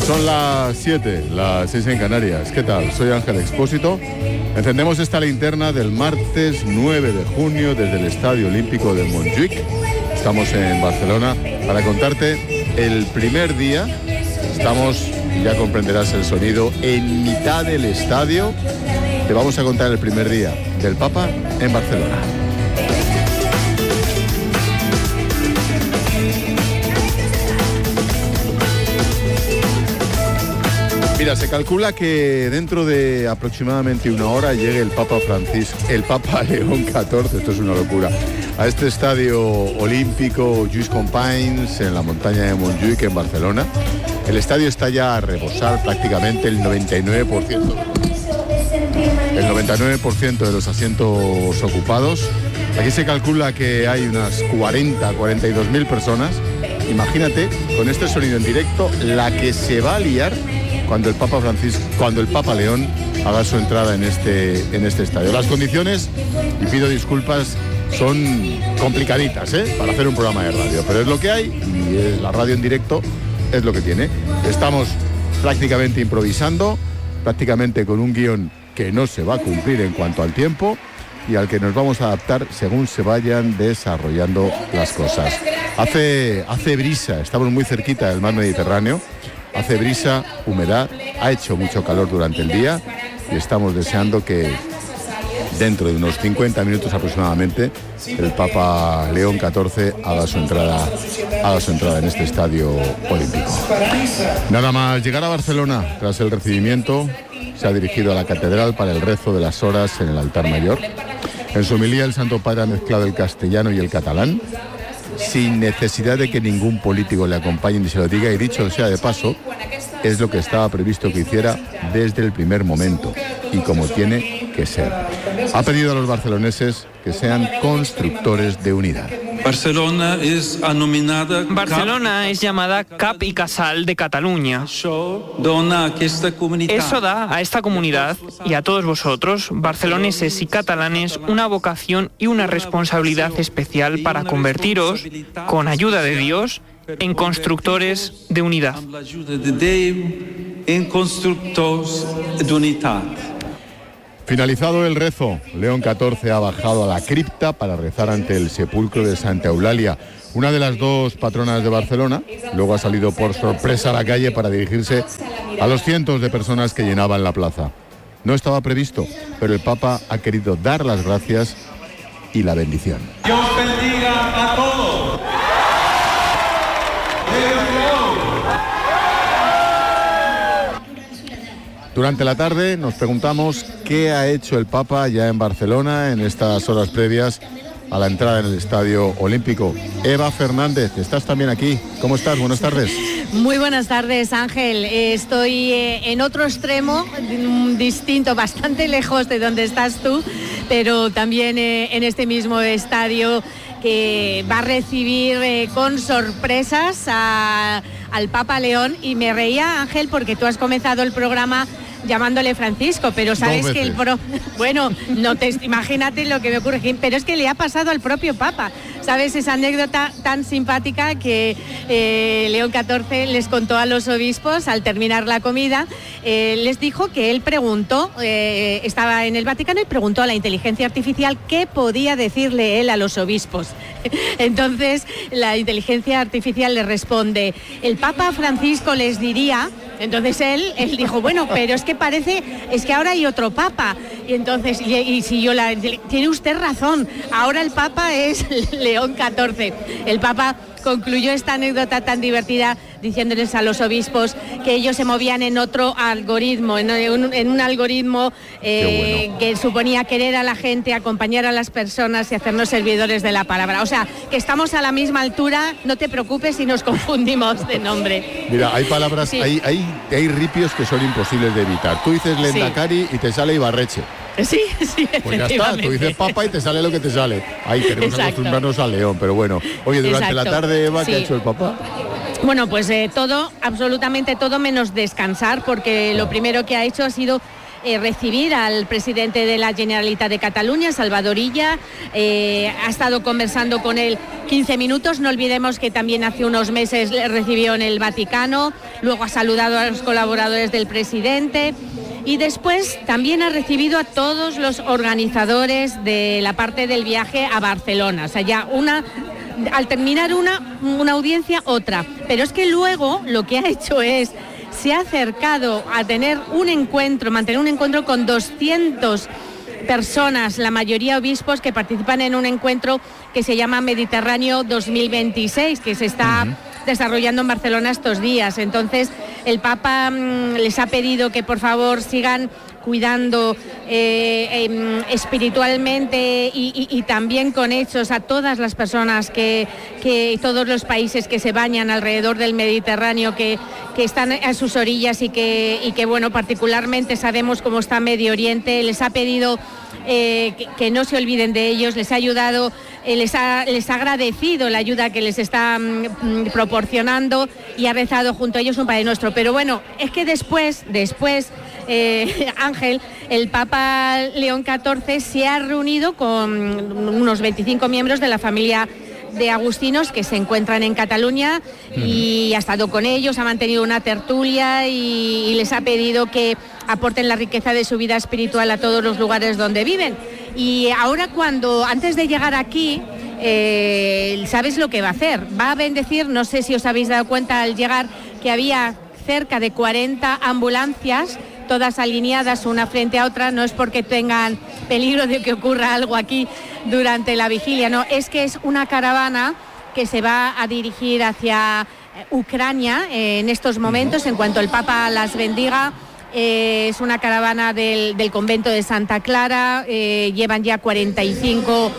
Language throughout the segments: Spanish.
Son las 7, las 6 en Canarias. ¿Qué tal? Soy Ángel Expósito. Encendemos esta linterna del martes 9 de junio desde el Estadio Olímpico de Montjuïc. Estamos en Barcelona para contarte el primer día. Estamos, ya comprenderás el sonido, en mitad del estadio. Te vamos a contar el primer día del Papa en Barcelona. Mira, se calcula que dentro de aproximadamente una hora llegue el Papa León XIV, esto es una locura, a este estadio olímpico Lluís Companys en la montaña de Montjuïc en Barcelona. El estadio está ya a rebosar prácticamente el 99%. El 99% de los asientos ocupados. Aquí se calcula que hay unas 42.000 personas. Imagínate, con este sonido en directo, la que se va a liar cuando el Papa León haga su entrada en este estadio. Las condiciones, y pido disculpas, son complicaditas, para hacer un programa de radio, pero es lo que hay, y la radio en directo es lo que tiene. Estamos prácticamente improvisando, prácticamente con un guión que no se va a cumplir en cuanto al tiempo y al que nos vamos a adaptar según se vayan desarrollando las cosas. Hace brisa, estamos muy cerquita del mar Mediterráneo. Hace brisa, humedad, ha hecho mucho calor durante el día y estamos deseando que dentro de unos 50 minutos aproximadamente el Papa León XIV haga su entrada en este estadio olímpico. Nada más llegar a Barcelona, tras el recibimiento, se ha dirigido a la catedral para el rezo de las horas en el altar mayor. En su homilía el Santo Padre ha mezclado el castellano y el catalán, sin necesidad de que ningún político le acompañe ni se lo diga, y dicho sea de paso, es lo que estaba previsto que hiciera desde el primer momento y como tiene que ser. Ha pedido a los barceloneses que sean constructores de unidad. Barcelona es llamada Cap i Casal de Cataluña. Eso da a esta comunidad y a todos vosotros, barceloneses y catalanes, una vocación y una responsabilidad especial para convertiros, con ayuda de Dios, en constructores de unidad. Finalizado el rezo, León XIV ha bajado a la cripta para rezar ante el sepulcro de Santa Eulalia, una de las dos patronas de Barcelona. Luego ha salido por sorpresa a la calle para dirigirse a los cientos de personas que llenaban la plaza. No estaba previsto, pero el Papa ha querido dar las gracias y la bendición. Dios bendiga a todos. Durante la tarde nos preguntamos qué ha hecho el Papa ya en Barcelona en estas horas previas a la entrada en el Estadio Olímpico. Eva Fernández, estás también aquí. ¿Cómo estás? Buenas tardes. Muy buenas tardes, Ángel. Estoy en otro extremo, distinto, bastante lejos de donde estás tú, pero también en este mismo estadio que va a recibir con sorpresas al Papa León. Y me reía, Ángel, porque tú has comenzado el programa llamándole Francisco, pero sabes que bueno, imagínate lo que me ocurre, pero es que le ha pasado al propio Papa. ¿Sabes esa anécdota tan simpática que León XIV les contó a los obispos al terminar la comida? Les dijo que él preguntó, estaba en el Vaticano y preguntó a la inteligencia artificial qué podía decirle él a los obispos. Entonces la inteligencia artificial le responde: el Papa Francisco les diría. Entonces él dijo, bueno, pero es que ahora hay otro Papa. Y entonces, y siguió tiene usted razón, ahora el Papa es León XIV. El Papa concluyó esta anécdota tan divertida diciéndoles a los obispos que ellos se movían en otro algoritmo, en un algoritmo que suponía querer a la gente, acompañar a las personas y hacernos servidores de la palabra. O sea, que estamos a la misma altura, no te preocupes si nos confundimos de nombre. Mira, hay palabras, sí. hay ripios que son imposibles de evitar. Tú dices Lehendakari y te sale Ibarreche. Sí, pues ya está, tú dices Papa y te sale lo que te sale. Ahí tenemos que acostumbrarnos a León, pero bueno. Oye, durante la tarde, Eva, ¿qué ha hecho el Papa? Bueno, pues todo, absolutamente todo menos descansar, porque lo primero que ha hecho ha sido recibir al presidente de la Generalitat de Cataluña, Salvador Illa. Ha estado conversando con él 15 minutos. No olvidemos que también hace unos meses le recibió en el Vaticano. Luego ha saludado a los colaboradores del presidente. Y después también ha recibido a todos los organizadores de la parte del viaje a Barcelona. O sea, ya al terminar una audiencia, otra. Pero es que luego lo que ha hecho es, se ha acercado a mantener un encuentro con 200 personas, la mayoría obispos, que participan en un encuentro que se llama Mediterráneo 2026, que se está desarrollando en Barcelona estos días. Entonces, el Papa les ha pedido que por favor sigan cuidando espiritualmente y también con hechos a todas las personas que todos los países que se bañan alrededor del Mediterráneo, que están a sus orillas y que bueno, particularmente sabemos cómo está Medio Oriente. Les ha pedido que no se olviden de ellos, les ha ayudado, les ha agradecido la ayuda que les está proporcionando y ha rezado junto a ellos un Padre Nuestro. Pero bueno, es que después Ángel, el Papa León XIV se ha reunido con unos 25 miembros de la familia de agustinos que se encuentran en Cataluña y ha estado con ellos, ha mantenido una tertulia y les ha pedido que aporten la riqueza de su vida espiritual a todos los lugares donde viven. Y ahora antes de llegar aquí, ¿sabes lo que va a hacer? Va a bendecir, no sé si os habéis dado cuenta al llegar, que había cerca de 40 ambulancias, todas alineadas una frente a otra. No es porque tengan peligro de que ocurra algo aquí durante la vigilia, no, es que es una caravana que se va a dirigir hacia Ucrania en estos momentos, en cuanto el Papa las bendiga. Es una caravana del convento de Santa Clara. Llevan ya 45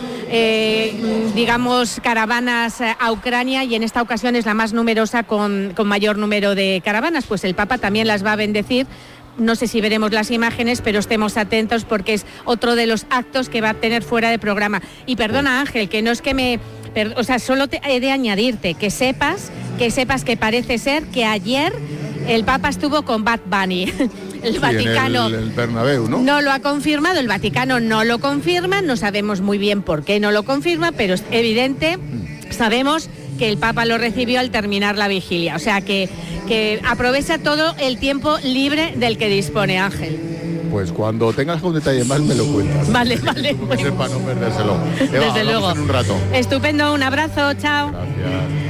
caravanas a Ucrania, y en esta ocasión es la más numerosa con mayor número de caravanas. Pues el Papa también las va a bendecir. No sé si veremos las imágenes, pero estemos atentos porque es otro de los actos que va a tener fuera de programa. Y perdona, Ángel, que no es que solo he de añadirte que sepas que parece ser que ayer el Papa estuvo con Bad Bunny. El Vaticano en el Bernabéu, ¿no? No lo ha confirmado, el Vaticano no lo confirma, no sabemos muy bien por qué no lo confirma, pero es evidente, sabemos que el Papa lo recibió al terminar la vigilia. O sea que aprovecha todo el tiempo libre del que dispone, Ángel. Pues cuando tengas un detalle más me lo cuentas. Vale. Pues para no perdérselo. Desde luego. En un rato. Estupendo, un abrazo, chao. Gracias.